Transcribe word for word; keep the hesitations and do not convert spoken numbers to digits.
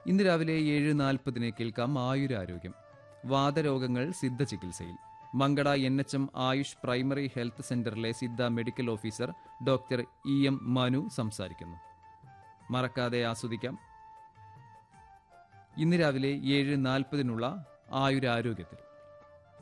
ഇന്ന് രാവിലെ ഏഴ് നാൽപ്പതിന് കേൾക്കാം ആയുരാരോഗ്യം. വാതരോഗങ്ങൾ സിദ്ധ ചികിത്സയിൽ Mankada N H M Ayush primary health സെന്ററിലെ Siddha medical officer doctor E M Manu സംസാരിക്കുന്നു. മറക്കാതെ ആസ്വദിക്കാം ഇന്ന് രാവിലെ ഏഴ് നാൽപ്പതിനുള്ള ആയുരാരോഗ്യത്തിൽ.